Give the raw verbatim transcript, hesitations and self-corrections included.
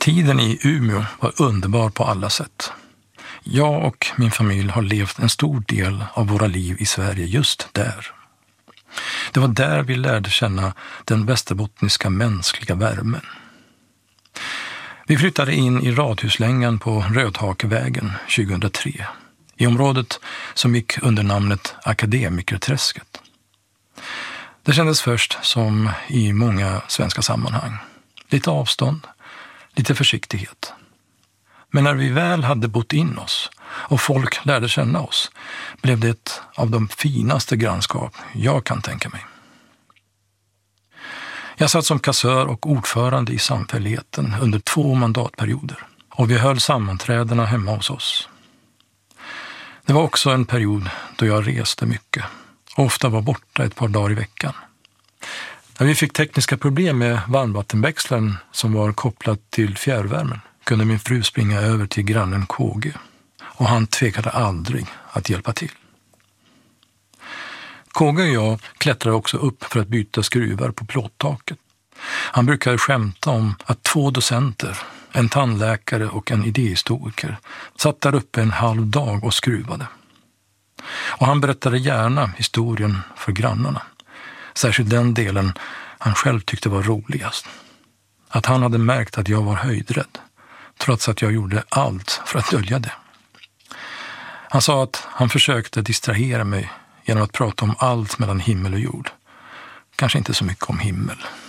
Tiden i Umeå var underbar på alla sätt. Jag och min familj har levt en stor del av våra liv i Sverige just där. Det var där vi lärde känna den västerbottniska mänskliga värmen. Vi flyttade in i Radhuslängan på Rödhakevägen tjugohundratre, i området som gick under namnet Akademikerträsket. Det kändes först som i många svenska sammanhang. Lite avstånd, lite försiktighet. Men när vi väl hade bott in oss och folk lärde känna oss blev det ett av de finaste grannskap jag kan tänka mig. Jag satt som kassör och ordförande i samfälligheten under två mandatperioder och vi höll sammanträdena hemma hos oss. Det var också en period då jag reste mycket och ofta var borta ett par dagar i veckan. När vi fick tekniska problem med varmvattenväxlaren som var kopplad till fjärrvärmen kunde min fru springa över till grannen K G och han tvekade aldrig att hjälpa till. K G och jag klättrade också upp för att byta skruvar på plåttaket. Han brukade skämta om att två docenter, en tandläkare och en idéhistoriker, satt där uppe en halv dag och skruvade. Och han berättade gärna historien för grannarna. Särskilt den delen han själv tyckte var roligast. Att han hade märkt att jag var höjdrädd, trots att jag gjorde allt för att dölja det. Han sa att han försökte distrahera mig genom att prata om allt mellan himmel och jord. Kanske inte så mycket om himmel.